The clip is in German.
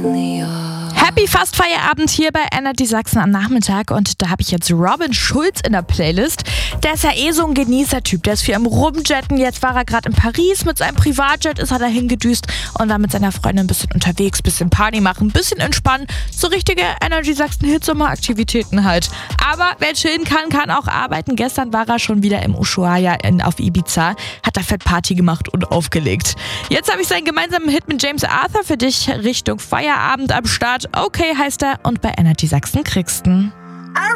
Happy fast Feierabend hier bei Energy Sachsen am Nachmittag und da habe ich jetzt Robin Schulz in der Playlist. Der ist ja eh so ein Genießertyp, der ist viel am Rumjetten. Jetzt war er gerade in Paris mit seinem Privatjet, ist er dahin gedüst und war mit seiner Freundin ein bisschen unterwegs, bisschen Party machen, ein bisschen entspannen. So richtige Energy Sachsen Hitsommer-Aktivitäten halt. Aber wer chillen kann, kann auch arbeiten. Gestern war er schon wieder im Ushuaia auf Ibiza, hat da fett Party gemacht und aufgelegt. Jetzt habe ich seinen gemeinsamen Hit mit James Arthur für dich Richtung Feierabend am Start. Okay heißt er und bei Energy Sachsen kriegst du.